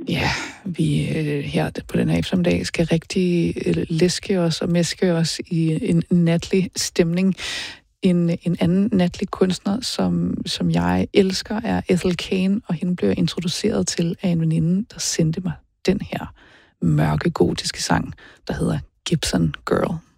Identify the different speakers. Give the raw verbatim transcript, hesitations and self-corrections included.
Speaker 1: Ja, vi øh, her på den her eftermiddag skal rigtig øh, læske os og mæske os i en natlig stemning. En, en anden natlig kunstner, som, som jeg elsker, er Ethel Cain, og hende blev jeg introduceret til af en veninde, der sendte mig den her mørke, gotiske sang, der hedder Gibson Girl.